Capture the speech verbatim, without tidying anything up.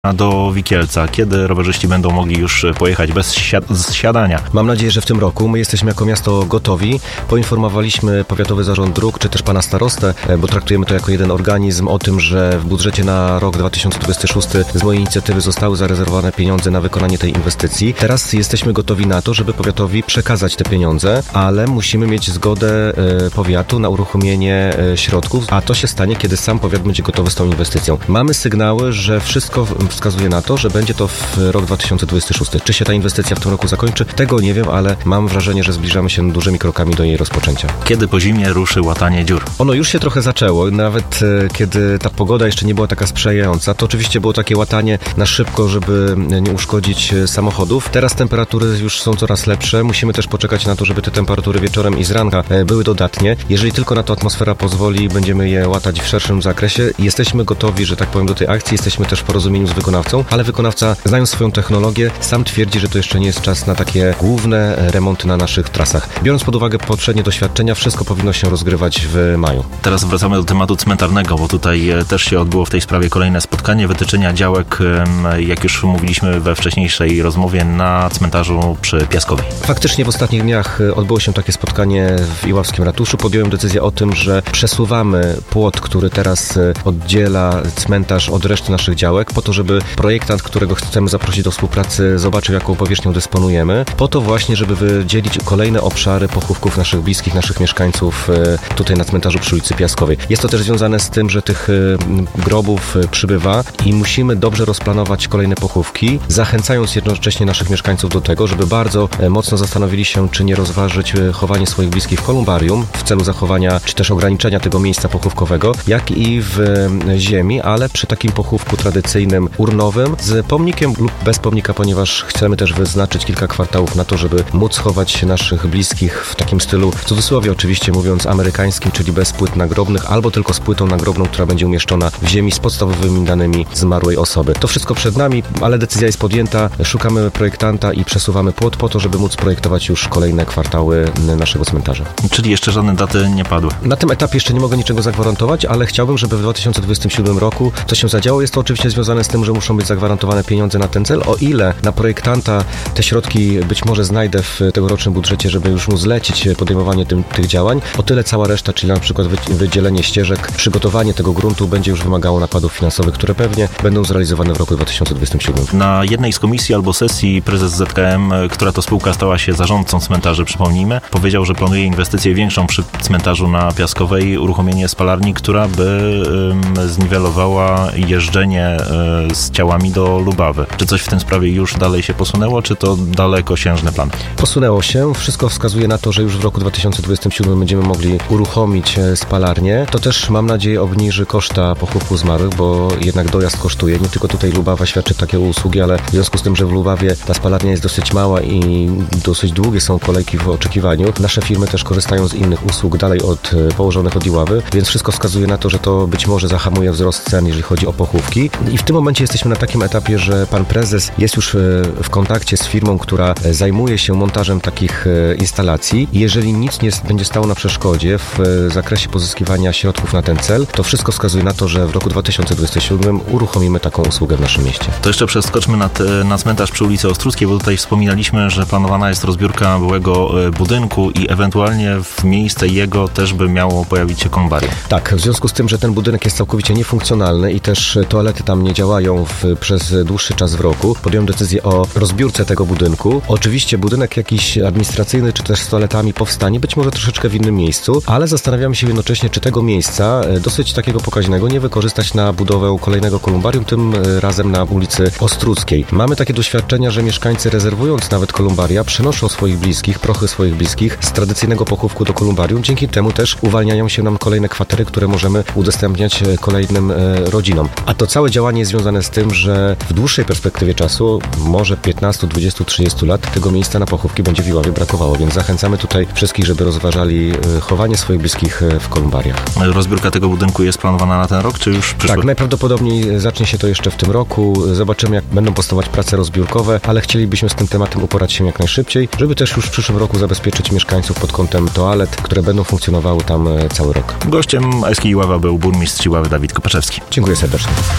do Wikielca. Kiedy rowerzyści będą mogli już pojechać bez si- siadania? Mam nadzieję, że w tym roku. My jesteśmy jako miasto gotowi. Poinformowaliśmy Powiatowy Zarząd Dróg, czy też pana starostę, bo traktujemy to jako jeden organizm, o tym, że w budżecie na rok dwa tysiące dwudziesty szósty z mojej inicjatywy zostały zarezerwowane pieniądze na wykonanie tej inwestycji. Teraz jesteśmy gotowi na to, żeby powiatowi przekazać te pieniądze, ale musimy mieć zgodę powiatu na uruchomienie środków, a to się stanie, kiedy sam powiat będzie gotowy z tą inwestycją. Mamy sygnały, że wszystko wskazuje na to, że będzie to w rok dwa tysiące dwudziesty szósty. Czy się ta inwestycja w tym roku zakończy? Tego nie wiem, ale mam wrażenie, że zbliżamy się dużymi krokami do jej rozpoczęcia. Kiedy po zimie ruszy łatanie dziur? Ono już się trochę zaczęło. Nawet e, kiedy ta pogoda jeszcze nie była taka sprzyjająca, to oczywiście było takie łatanie na szybko, żeby nie uszkodzić samochodów. Teraz temperatury już są coraz lepsze. Musimy też poczekać na to, żeby te temperatury wieczorem i z ranka e, były dodatnie. Jeżeli tylko na to atmosfera pozwoli, będziemy je łatać w szerszym zakresie. Jesteśmy gotowi, że tak powiem, do tej akcji. Jesteśmy też w porozumieniu z wykonawcą, ale wykonawca, znając swoją technologię, sam twierdzi, że to jeszcze nie jest czas na takie główne remonty na naszych trasach. Biorąc pod uwagę poprzednie doświadczenia, wszystko powinno się rozgrywać w maju. Teraz wracamy do tematu cmentarnego, bo tutaj też się odbyło w tej sprawie kolejne spotkanie wytyczenia działek, jak już mówiliśmy we wcześniejszej rozmowie, na cmentarzu przy Piaskowej. Faktycznie w ostatnich dniach odbyło się takie spotkanie w Iławskim Ratuszu. Podjąłem decyzję o tym, że przesuwamy płot, który teraz oddziela cmentarz od reszty naszych działek, po to, żeby projektant, którego chcemy zaprosić do współpracy, zobaczył, jaką powierzchnią dysponujemy, po to właśnie, żeby wydzielić kolejne obszary pochówków naszych bliskich, naszych mieszkańców tutaj na cmentarzu przy ulicy Piaskowej. Jest to też związane z tym, że tych grobów przybywa i musimy dobrze rozplanować kolejne pochówki, zachęcając jednocześnie naszych mieszkańców do tego, żeby bardzo mocno zastanowili się, czy nie rozważyć chowanie swoich bliskich w kolumbarium w celu zachowania, czy też ograniczenia tego miejsca pochówkowego, jak i w ziemi, ale przy takim pochówku tradycyjnym, urnowym, z pomnikiem lub bez pomnika, ponieważ chcemy też wyznaczyć kilka kwartałów na to, żeby móc chować naszych bliskich w takim stylu, w cudzysłowie oczywiście mówiąc, amerykańskim, czyli bez płyt nagrobnych, albo tylko z płytą nagrobną, która będzie umieszczona w ziemi z podstawowymi danymi zmarłej osoby. To wszystko przed nami, ale decyzja jest podjęta, szukamy projektanta i przesuwamy płot po to, żeby móc projektować już kolejne kwartały naszego cmentarza. Czyli jeszcze żadne daty nie padły? Na tym etapie jeszcze nie mogę niczego zagwarantować, ale chciałbym, żeby w dwa tysiące dwudziestym siódmym roku to się zadziało. Jest to oczywiście związane z tym, że muszą być zagwarantowane pieniądze na ten cel. O ile na projektanta te środki być może znajdę w tegorocznym budżecie, żeby już mu zlecić podejmowanie tym, tych działań, o tyle cała reszta, czyli na przykład wydzielenie ścieżek, przygotowanie tego gruntu będzie już wymagało nakładów finansowych, które pewnie będą zrealizowane w roku dwa tysiące dwudziestym siódmym. Na jednej z komisji albo sesji prezes Z K M, która to spółka stała się zarządcą cmentarzy, przypomnijmy, powiedział, że planuje inwestycję większą przy cmentarzu na Piaskowej, uruchomienie spalarni, która by ym, zniwelowała jeżdżenie y, z ciałami do Lubawy. Czy coś w tym sprawie już dalej się posunęło, czy to dalekosiężny plan? Posunęło się. Wszystko wskazuje na to, że już w roku dwa tysiące dwudziestym siódmym będziemy mogli uruchomić spalarnię. To też, mam nadzieję, obniży koszta pochówku zmarłych, bo jednak dojazd kosztuje. Nie tylko tutaj Lubawa świadczy takie usługi, ale w związku z tym, że w Lubawie ta spalarnia jest dosyć mała i dosyć długie są kolejki w oczekiwaniu, nasze firmy też korzystają z innych usług dalej od położonych od Iławy, więc wszystko wskazuje na to, że to być może zahamuje wzrost cen, jeżeli chodzi o pochówki. I w tym momencie jesteśmy na takim etapie, że pan prezes jest już w kontakcie z firmą, która zajmuje się montażem takich instalacji. Jeżeli nic nie będzie stało na przeszkodzie w zakresie pozyskiwania środków na ten cel, to wszystko wskazuje na to, że w roku dwa tysiące dwudziestym siódmym uruchomimy taką usługę w naszym mieście. To jeszcze przeskoczmy na, te, na cmentarz przy ulicy Ostruckiej, bo tutaj wspominaliśmy, że planowana jest rozbiórka byłego budynku i ewentualnie w miejsce jego też by miało pojawić się kolumbarium. Tak, w związku z tym, że ten budynek jest całkowicie niefunkcjonalny i też toalety tam nie działają w, przez dłuższy czas w roku, podjąłem decyzję o rozbiórce tego budynku. Oczywiście budynek jakiś administracyjny, czy też z toaletami powstanie, być może troszeczkę w innym miejscu, ale zastanawiamy się jednocześnie, czy tego miejsca, dosyć takiego pokaźnego, nie wykorzystać na budowę kolejnego kolumbarium, tym razem na ulicy Ostruckiej. Mamy takie doświadczenia, że mieszkańcy, rezerwując nawet kolumbaria, przenoszą swoich bliskich, prochy swoich bliskich z tradycyjnego pochówku do kolumbarium. Dzięki temu też uwalniają się nam kolejne kwatery, które możemy udostępniać kolejnym rodzinom. A to całe działanie jest związane z tym, że w dłuższej perspektywie czasu, może piętnaście, dwadzieścia, trzydzieści lat, tego miejsca na pochówki będzie w Iławie brakowało, więc zachęcamy tutaj wszystkich, żeby rozważali chowanie swoich bliskich w kolumbariach. Rozbiórka tego budynku jest planowana na ten rok, czy już przyszły? Tak, najprawdopodobniej zacznie się to jeszcze w tym roku. Zobaczymy, jak będą postępować prace rozbiórkowe, ale chcielibyśmy z tym tematem uporać się jak najszybciej, żeby też już w przyszłym roku zabezpieczyć mieszkańców pod kątem toalet, które będą funkcjonowały tam cały rok. Gościem A S K Iława był burmistrz Iławy Dawid Kopaczewski. Dziękuję serdecznie.